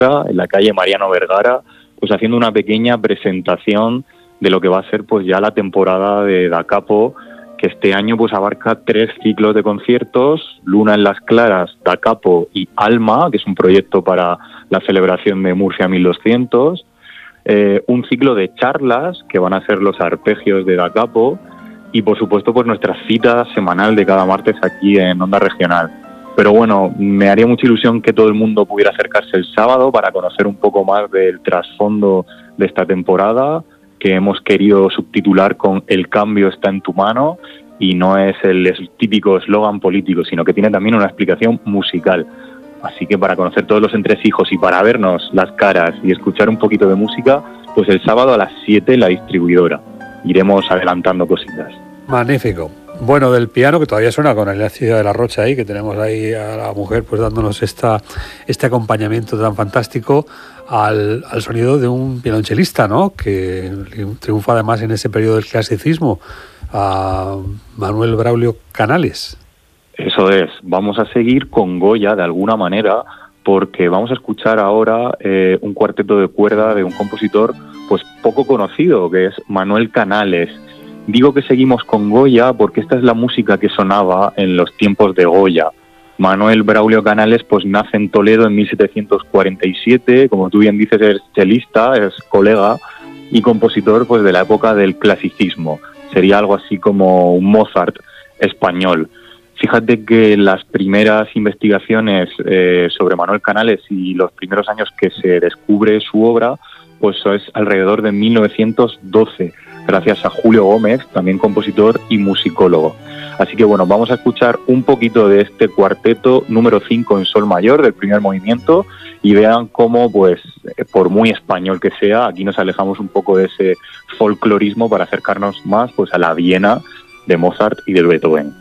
en la calle Mariano Vergara, pues haciendo una pequeña presentación de lo que va a ser pues ya la temporada de Da Capo, que este año pues abarca 3 ciclos de conciertos: Luna en las Claras, Da Capo y Alma, que es un proyecto para la celebración de Murcia 1200, un ciclo de charlas, que van a ser los arpegios de Da Capo, y por supuesto pues nuestra cita semanal de cada martes aquí en Onda Regional. Pero bueno, me haría mucha ilusión que todo el mundo pudiera acercarse el sábado para conocer un poco más del trasfondo de esta temporada, que hemos querido subtitular con "El cambio está en tu mano", y no es el típico eslogan político, sino que tiene también una explicación musical. Así que para conocer todos los entresijos y para vernos las caras y escuchar un poquito de música, pues el sábado a las 7 en la distribuidora. Iremos adelantando cositas. Magnífico. Bueno, del piano, que todavía suena con el ácido de la Rocha ahí, que tenemos ahí a la mujer pues dándonos este acompañamiento tan fantástico, al sonido de un violonchelista, ¿no?, que triunfa además en ese periodo del clasicismo, a Manuel Braulio Canales. Eso es, vamos a seguir con Goya de alguna manera, porque vamos a escuchar ahora un cuarteto de cuerda de un compositor pues poco conocido, que es Manuel Canales. Digo que seguimos con Goya porque esta es la música que sonaba en los tiempos de Goya. Manuel Braulio Canales pues nace en Toledo en 1747, como tú bien dices, es chelista, es colega y compositor pues de la época del clasicismo. Sería algo así como un Mozart español. Fíjate que las primeras investigaciones sobre Manuel Canales y los primeros años que se descubre su obra pues es alrededor de 1912, gracias a Julio Gómez, también compositor y musicólogo. Así que bueno, vamos a escuchar un poquito de este cuarteto número 5 en sol mayor del primer movimiento y vean cómo, pues, por muy español que sea, aquí nos alejamos un poco de ese folclorismo para acercarnos más pues a la Viena de Mozart y de Beethoven.